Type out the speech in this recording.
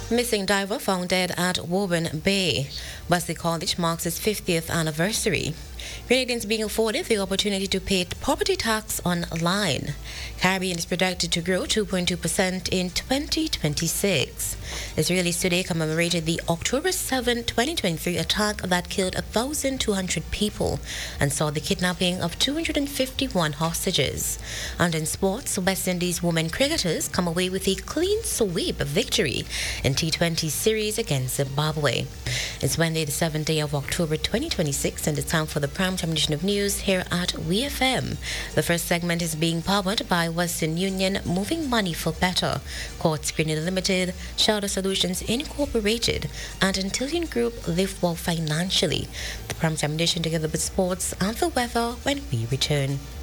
Missing diver found dead at Woburn Bay. Wesley College marks its 50th anniversary. Canadians being afforded the opportunity to pay property tax online. Caribbean is projected to grow 2.2% in 2026. Israelis today commemorated the October 7, 2023 attack that killed 1,200 people and saw the kidnapping of 251 hostages. And in sports, West Indies women cricketers come away with a clean sweep victory in T20 series against Zimbabwe. It's Wednesday, the 7th day of October 2026, and it's time for the prime time edition of news here at WeFM. The first segment is being powered by Western Union, moving money for better, Court Screening Limited, Shelter Solutions Incorporated, and Antillian Group live well financially. The prime time edition together with sports and the weather when we return.